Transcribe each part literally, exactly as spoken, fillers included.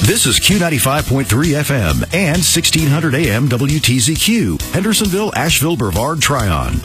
This is Q ninety-five point three F M and sixteen hundred A M W T Z Q, Hendersonville, Asheville, Brevard, Tryon.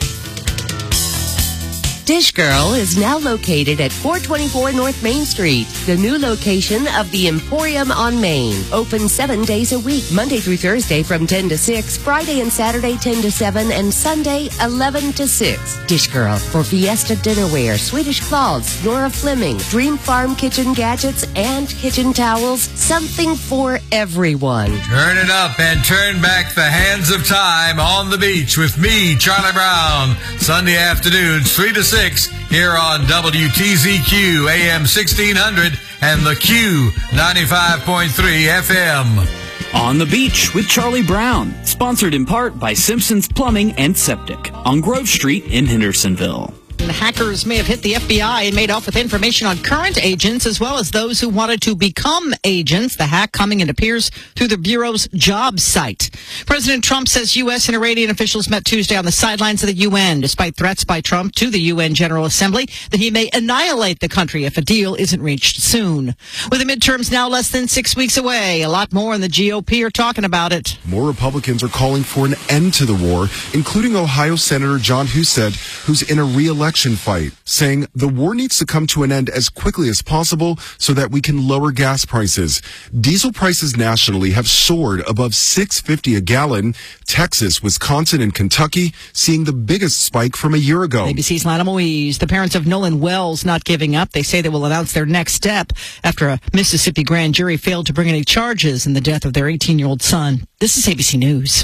Dish Girl is now located at four twenty-four North Main Street, the new location of the Emporium on Main. Open seven days a week, Monday through Thursday from ten to six, Friday and Saturday ten to seven, and Sunday eleven to six. Dish Girl for Fiesta Dinnerware, Swedish Claws, Nora Fleming, Dream Farm kitchen gadgets, and kitchen towels. Something for everyone. Turn it up and turn back the hands of time on the beach with me, Charlie Brown. Sunday afternoons, three to six. Here on W T Z Q, A M sixteen hundred, and the Q ninety-five point three F M. On the Beach with Charlie Brown, sponsored in part by Simpson's Plumbing and Septic on Grove Street in Hendersonville. The hackers may have hit the F B I and made off with information on current agents as well as those who wanted to become agents. The hack coming, it appears, through the Bureau's job site. President Trump says U S and Iranian officials met Tuesday on the sidelines of the U N, despite threats by Trump to the U N General Assembly that he may annihilate the country if a deal isn't reached soon. With the midterms now less than six weeks away, a lot more in the G O P are talking about it. More Republicans are calling for an end to the war, including Ohio Senator John Husted, who's in a re-election fight, saying the war needs to come to an end as quickly as possible so that we can lower gas prices. Diesel prices nationally have soared above six dollars and fifty cents a gallon. Texas, Wisconsin, and Kentucky seeing the biggest spike from a year ago. A B C's Lana Moise, the parents of Nolan Wells, not giving up. They say they will announce their next step after a Mississippi grand jury failed to bring any charges in the death of their eighteen-year-old son. This is A B C News.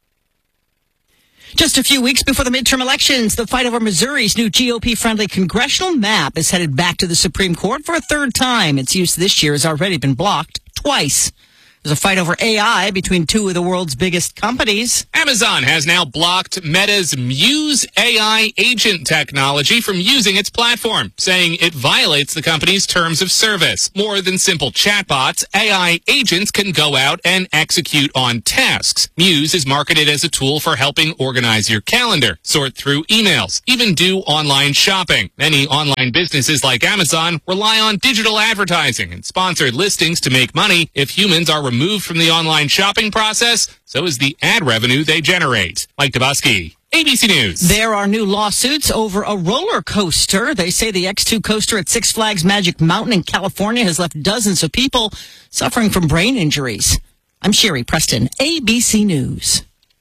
Just a few weeks before the midterm elections, the fight over Missouri's new G O P-friendly congressional map is headed back to the Supreme Court for a third time. Its use this year has already been blocked twice. There's a fight over A I between two of the world's biggest companies. Amazon has now blocked Meta's Muse A I agent technology from using its platform, saying it violates the company's terms of service. More than simple chatbots, A I agents can go out and execute on tasks. Muse is marketed as a tool for helping organize your calendar, sort through emails, even do online shopping. Many online businesses like Amazon rely on digital advertising and sponsored listings to make money. If humans are removed from the online shopping process, so is the ad revenue they generate. Mike Dabowski, A B C News. There are new lawsuits over a roller coaster. They say the X two coaster at Six Flags Magic Mountain in California has left dozens of people suffering from brain injuries. I'm Sherry Preston, A B C News.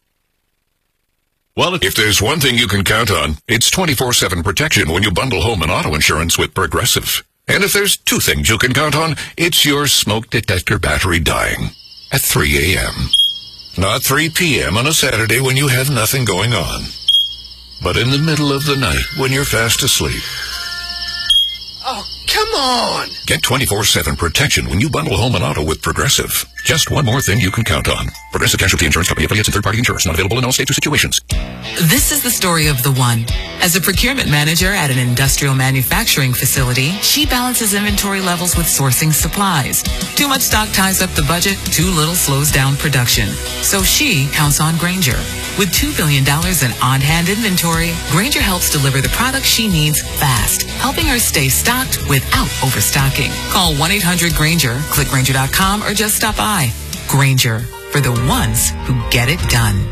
Well, if there's one thing you can count on, it's twenty-four seven protection when you bundle home and auto insurance with Progressive. And if there's two things you can count on, it's your smoke detector battery dying at three a.m. Not three p.m. on a Saturday when you have nothing going on, but in the middle of the night when you're fast asleep. Oh, come on! Get twenty-four seven protection when you bundle home and auto with Progressive. Just one more thing you can count on. Progressive Casualty Insurance Company, affiliates, and third-party insurance. Not available in all states or situations. This is the story of the one. As a procurement manager at an industrial manufacturing facility, she balances inventory levels with sourcing supplies. Too much stock ties up the budget, too little slows down production. So she counts on Grainger. With two billion dollars in on-hand inventory, Grainger helps deliver the products she needs fast, helping her stay stocked without overstocking. Call one eight hundred Grainger, click Grainger dot com, or just stop by. Grainger, for the ones who get it done.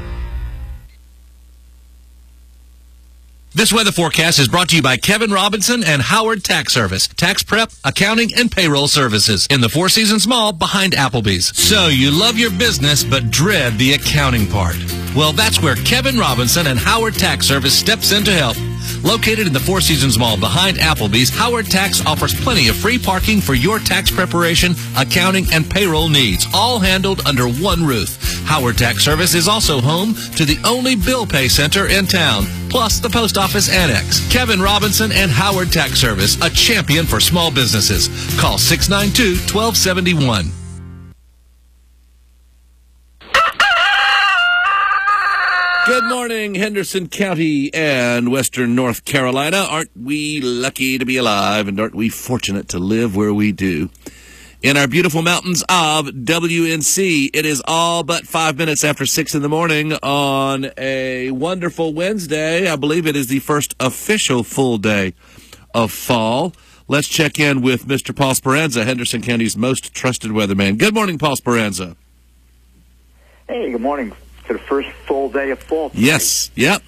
This weather forecast is brought to you by Kevin Robinson and Howard Tax Service. Tax prep, accounting, and payroll services in the Four Seasons Mall behind Applebee's. So you love your business but dread the accounting part. Well, that's where Kevin Robinson and Howard Tax Service steps in to help. Located in the Four Seasons Mall behind Applebee's, Howard Tax offers plenty of free parking for your tax preparation, accounting, and payroll needs, all handled under one roof. Howard Tax Service is also home to the only bill pay center in town, plus the post office annex. Kevin Robinson and Howard Tax Service, a champion for small businesses. Call six nine two, one two seven one. Good morning, Henderson County and Western North Carolina. Aren't we lucky to be alive, and aren't we fortunate to live where we do? In our beautiful mountains of W N C, it is all but five minutes after six in the morning on a wonderful Wednesday. I believe it is the first official full day of fall. let's check in with Mister Paul Speranza, Henderson County's most trusted weatherman. Good morning, Paul Speranza. Hey, good morning to the first full day of fall today. Yes, yep.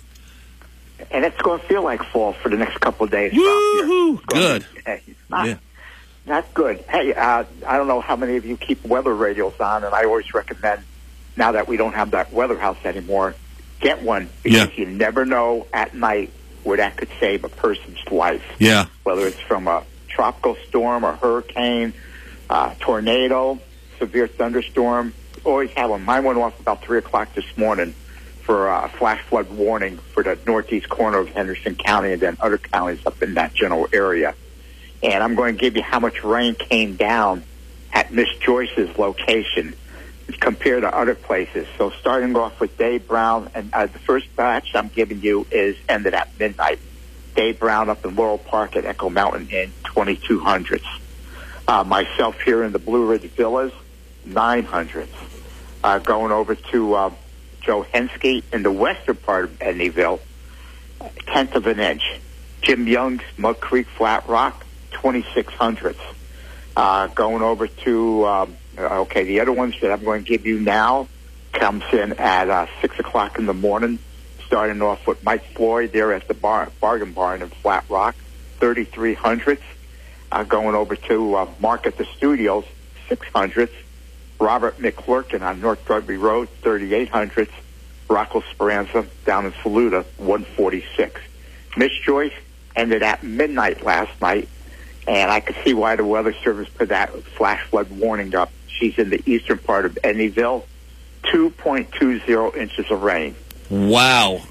And it's going to feel like fall for the next couple of days. Woo-hoo! Good. Hey, not, yeah. not good. Hey, uh, I don't know how many of you keep weather radios on, and I always recommend, now that we don't have that weather house anymore, get one, because yeah. you never know at night where that could save a person's life. Yeah. Whether it's from a tropical storm, a hurricane, uh, tornado, severe thunderstorm. Always have one. Mine went off about three o'clock this morning for a flash flood warning for the northeast corner of Henderson County and then other counties up in that general area. And I'm going to give you how much rain came down at Miss Joyce's location compared to other places. So starting off with Dave Brown, and uh, the first batch I'm giving you is ended at midnight. Dave Brown up in Laurel Park at Echo Mountain in twenty-two hundredths. Uh, myself here in the Blue Ridge Villas, nine hundredths. Uh, going over to uh, Joe Henske in the western part of Edneyville, tenth of an inch. Jim Young's Mud Creek Flat Rock, twenty-six hundredths. Uh, going over to, um, okay, the other ones that I'm going to give you now comes in at uh, six o'clock in the morning, starting off with Mike Floyd there at the bar, Bargain Barn in Flat Rock, thirty-three hundredths. Uh, going over to uh, Mark at the Studios, six hundredths. Robert McClurkin on North Dudley Road, thirty-eight hundredths. Rocco Speranza down in Saluda, one forty-six. Miss Joyce ended at midnight last night, and I could see why the Weather Service put that flash flood warning up. She's in the eastern part of Edneyville, two point two zero inches of rain. Wow.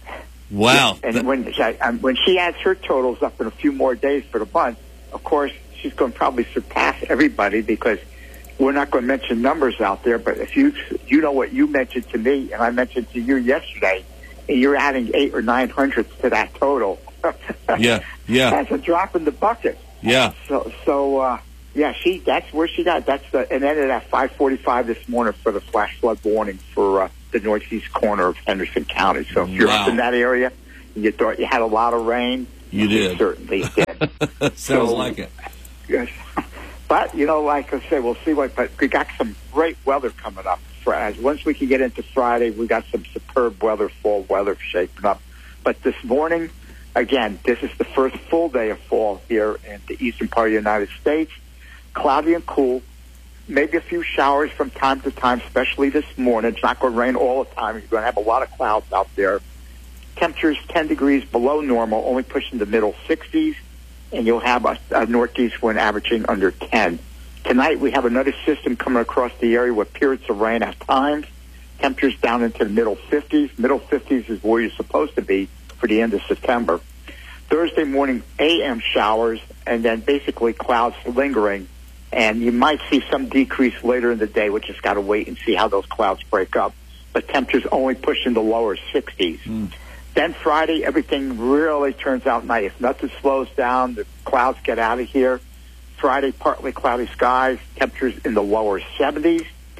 Wow. Yeah, and that- when, she, um, when she adds her totals up in a few more days for the month, of course, she's going to probably surpass everybody, because we're not going to mention numbers out there, but if you you know what you mentioned to me and I mentioned to you yesterday, and you're adding eight or nine hundredths to that total. yeah, yeah. That's a drop in the bucket. Yeah. So, so uh, yeah, she that's where she got. That's the and ended at five forty-five this morning for the flash flood warning for uh, the northeast corner of Henderson County. So if you're wow. up in that area and you thought you had a lot of rain, you did. You certainly did. Sounds so, like it. Yes. But, you know, like I say, we'll see what, but we got some great weather coming up. As once we can get into Friday, we got some superb weather, fall weather shaping up. But this morning, again, this is the first full day of fall here in the eastern part of the United States. Cloudy and cool, maybe a few showers from time to time, especially this morning. It's not going to rain all the time. You're going to have a lot of clouds out there. Temperatures ten degrees below normal, only pushing the middle sixties. And you'll have a, a northeast wind averaging under ten. Tonight we have another system coming across the area with periods of rain at times. Temperatures down into the middle fifties. Middle fifties is where you're supposed to be for the end of September. Thursday morning A M showers, and then basically clouds lingering. And you might see some decrease later in the day. We just got to wait and see how those clouds break up. But temperatures only pushing the lower sixties. Mm. Then Friday, everything really turns out nice. Nothing slows down. The clouds get out of here. Friday, partly cloudy skies. Temperatures in the lower seventies.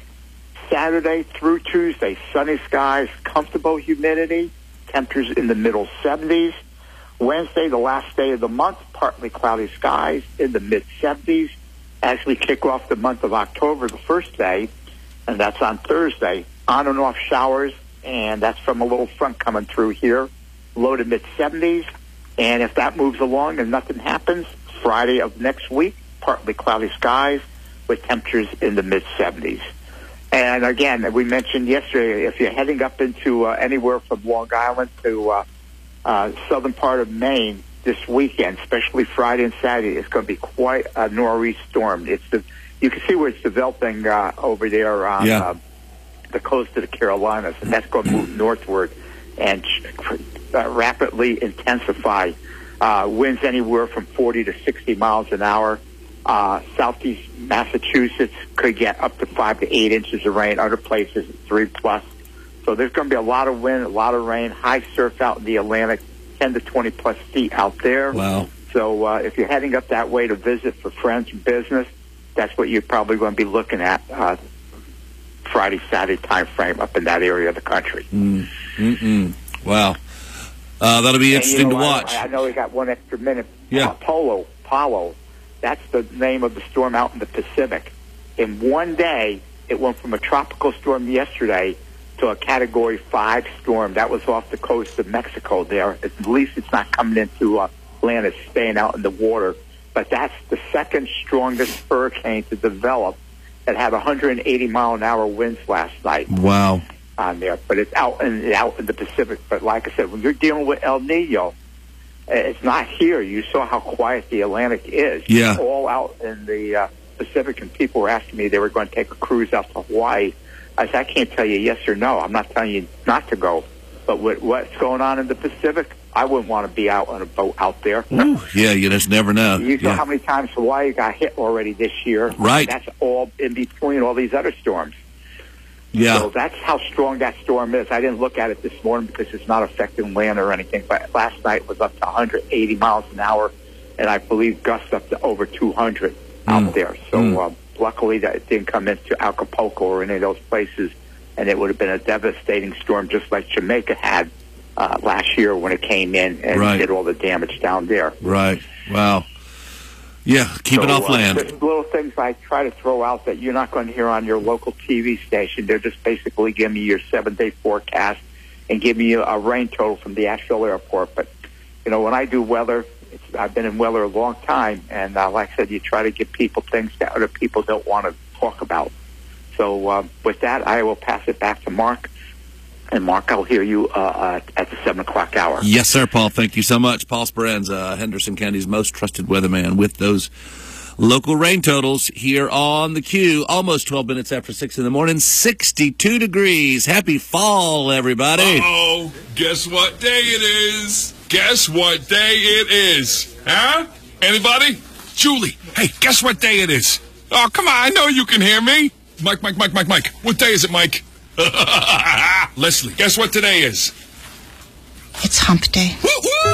Saturday through Tuesday, sunny skies, comfortable humidity. Temperatures in the middle seventies. Wednesday, the last day of the month, partly cloudy skies in the mid-seventies. As we kick off the month of October, the first day, and that's on Thursday, on and off showers. And that's from a little front coming through here, low to mid-seventies. And if that moves along and nothing happens, Friday of next week, partly cloudy skies with temperatures in the mid-seventies. And again, we mentioned yesterday, if you're heading up into uh, anywhere from Long Island to uh, uh, southern part of Maine this weekend, especially Friday and Saturday, it's going to be quite a nor'easter storm. It's the, you can see where it's developing uh, over there on yeah. uh, the coast of the Carolinas, and that's going to move northward and uh, rapidly intensify. Uh, winds anywhere from forty to sixty miles an hour. Uh, southeast Massachusetts could get up to five to eight inches of rain. Other places, three plus. So there's going to be a lot of wind, a lot of rain, high surf out in the Atlantic, ten to twenty plus feet out there. Wow. So uh, if you're heading up that way to visit for friends and business, that's what you're probably going to be looking at uh, Friday, Saturday time frame up in that area of the country. Mm. Mm-mm. Wow. Uh, that'll be interesting and, you know, to watch. I, I know we got one extra minute. Yeah. Uh, polo. Apollo. That's the name of the storm out in the Pacific. In one day, it went from a tropical storm yesterday to a Category five storm. That was off the coast of Mexico there. At least it's not coming into uh, land. It's staying out in the water. But that's the second strongest hurricane to develop. It had one hundred eighty mile an hour winds last night. Wow. On there. But it's out in, out in the Pacific. But like I said, when you're dealing with El Nino, it's not here. You saw how quiet the Atlantic is. Yeah. It's all out in the uh, Pacific, and people were asking me they were going to take a cruise out to Hawaii. I said, I can't tell you yes or no. I'm not telling you not to go. But with what's going on in the Pacific, I wouldn't want to be out on a boat out there. Ooh, yeah, you just never know. You saw yeah. how many times Hawaii got hit already this year. Right. That's all in between all these other storms. Yeah. So that's how strong that storm is. I didn't look at it this morning because it's not affecting land or anything. But last night it was up to one hundred eighty miles an hour, and I believe gusts up to over two hundred out Mm. there. So Mm. uh, luckily that it didn't come into Acapulco or any of those places, and it would have been a devastating storm just like Jamaica had uh, last year when it came in and Right. did all the damage down there. Right. Wow. Yeah, keep it So, off uh, land. There's little things I try to throw out that you're not going to hear on your local T V station. They're just basically giving you your seven-day forecast and giving you a rain total from the Asheville airport. But, you know, when I do weather, it's, I've been in weather a long time, and uh, like I said, you try to give people things that other people don't want to talk about. So uh, with that, I will pass it back to Mark. And, Mark, I'll hear you uh, uh, at the seven o'clock hour. Yes, sir, Paul. Thank you so much. Paul Speranza, Henderson County's most trusted weatherman, with those local rain totals here on the Q. Almost twelve minutes after six in the morning, sixty-two degrees. Happy fall, everybody. Oh, guess what day it is? Guess what day it is? Huh? Anybody? Julie, hey, guess what day it is? Oh, come on, I know you can hear me. Mike, Mike, Mike, Mike, Mike. What day is it, Mike? Leslie, guess what today is? It's hump day. Woo, woo!